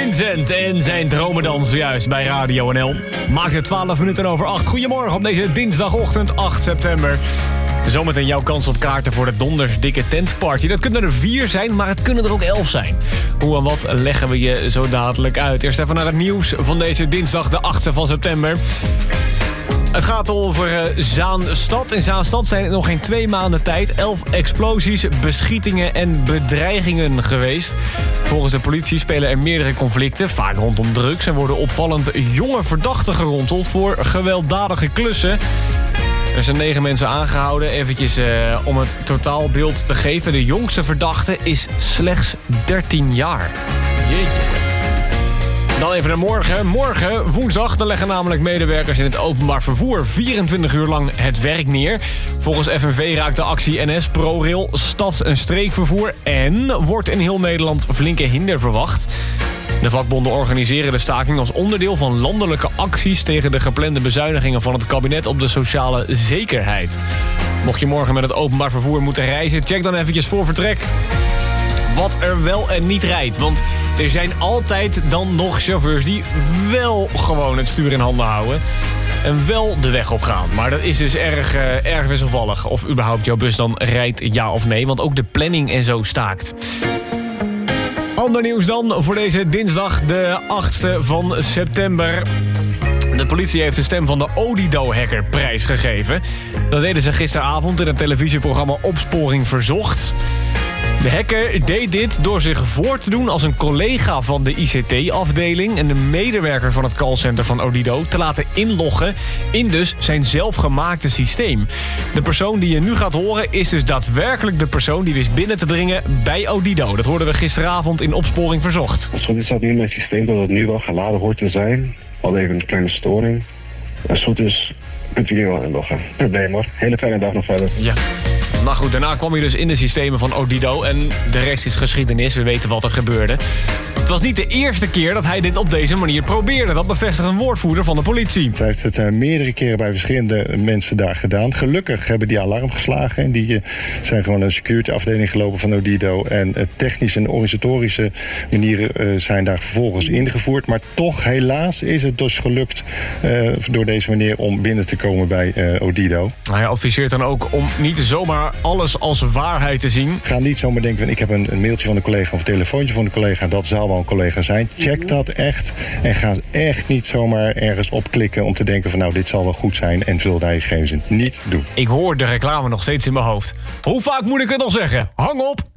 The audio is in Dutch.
Vincent en zijn dromedans juist bij Radio NL. Maakt het 12 minuten over 8. Goedemorgen op deze dinsdagochtend 8 september. Zometeen jouw kans op kaarten voor de dondersdikke tentparty. Dat kunnen er 4 zijn, maar het kunnen er ook 11 zijn. Hoe en wat leggen we je zo dadelijk uit. Eerst even naar het nieuws van deze dinsdag de 8e van september. Het gaat over Zaanstad. In Zaanstad zijn het nog geen 2 maanden tijd 11 explosies, beschietingen en bedreigingen geweest. Volgens de politie spelen er meerdere conflicten, vaak rondom drugs, en worden opvallend jonge verdachten geronteld voor gewelddadige klussen. Er zijn 9 mensen aangehouden. Eventjes om het totaalbeeld te geven. De jongste verdachte is slechts 13 jaar. Jeetje. Dan even naar morgen. Morgen, woensdag, dan leggen namelijk medewerkers in het openbaar vervoer 24 uur lang het werk neer. Volgens FNV raakt de actie NS, ProRail, stads- en streekvervoer en wordt in heel Nederland flinke hinder verwacht. De vakbonden organiseren de staking als onderdeel van landelijke acties tegen de geplande bezuinigingen van het kabinet op de sociale zekerheid. Mocht je morgen met het openbaar vervoer moeten reizen, check dan eventjes voor vertrek wat er wel en niet rijdt. Want er zijn altijd dan nog chauffeurs die wel gewoon het stuur in handen houden en wel de weg op gaan. Maar dat is dus erg wisselvallig of überhaupt jouw bus dan rijdt, ja of nee. Want ook de planning en zo staakt. Ander nieuws dan voor deze dinsdag de 8e van september. De politie heeft de stem van de Odido-hacker prijsgegeven. Dat deden ze gisteravond in het televisieprogramma Opsporing Verzocht. De hacker deed dit door zich voor te doen als een collega van de ICT-afdeling en de medewerker van het callcenter van Odido te laten inloggen in dus zijn zelfgemaakte systeem. De persoon die je nu gaat horen is dus daadwerkelijk de persoon die wist binnen te dringen bij Odido. Dat hoorden we gisteravond in Opsporing Verzocht. Als het staat nu in mijn systeem dat het nu wel geladen hoort te zijn. Al even een kleine storing. Als het goed is, kunt u nu wel inloggen. Nee maar, hele fijne dag nog verder. Ja. Nou goed, daarna kwam hij dus in de systemen van Odido en de rest is geschiedenis. We weten wat er gebeurde. Het was niet de eerste keer dat hij dit op deze manier probeerde. Dat bevestigt een woordvoerder van de politie. Hij heeft het meerdere keren bij verschillende mensen daar gedaan. Gelukkig hebben die alarm geslagen en die zijn gewoon een security afdeling gelopen van Odido. En technische en organisatorische manieren zijn daar vervolgens ingevoerd. Maar toch helaas is het dus gelukt door deze manier om binnen te komen bij Odido. Hij adviseert dan ook om niet zomaar alles als waarheid te zien. Ga niet zomaar denken van ik heb een mailtje van een collega of een telefoontje van een collega. Dat zou wel een collega zijn. Check dat echt en ga echt niet zomaar ergens op klikken om te denken van nou dit zal wel goed zijn en vul daar je gegevens in. Niet doen. Ik hoor de reclame nog steeds in mijn hoofd. Hoe vaak moet ik het nog zeggen? Hang op!